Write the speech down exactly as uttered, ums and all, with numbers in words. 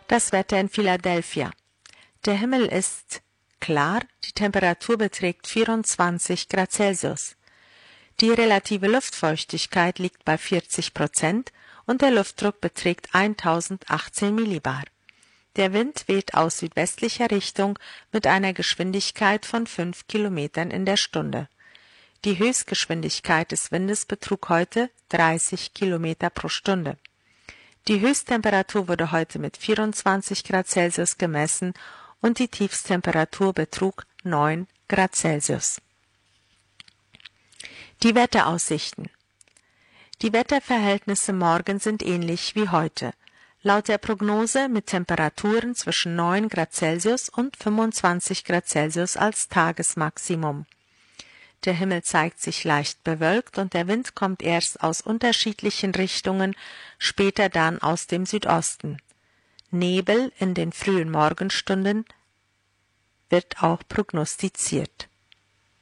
Das Wetter in Philadelphia. Der Himmel ist klar, die Temperatur beträgt vierundzwanzig Grad Celsius. Die relative Luftfeuchtigkeit liegt bei vierzig Prozent und der Luftdruck beträgt eintausendachtzehn Millibar. Der Wind weht aus südwestlicher Richtung mit einer Geschwindigkeit von fünf Kilometern in der Stunde. Die Höchstgeschwindigkeit des Windes betrug heute dreißig Kilometer pro Stunde. Die Höchsttemperatur wurde heute mit vierundzwanzig Grad Celsius gemessen und die Tiefsttemperatur betrug neun Grad Celsius. Die Wetteraussichten. Die Wetterverhältnisse morgen sind ähnlich wie heute. Laut der Prognose mit Temperaturen zwischen neun Grad Celsius und fünfundzwanzig Grad Celsius als Tagesmaximum. Der Himmel zeigt sich leicht bewölkt und der Wind kommt erst aus unterschiedlichen Richtungen, später dann aus dem Südosten. Nebel in den frühen Morgenstunden wird auch prognostiziert.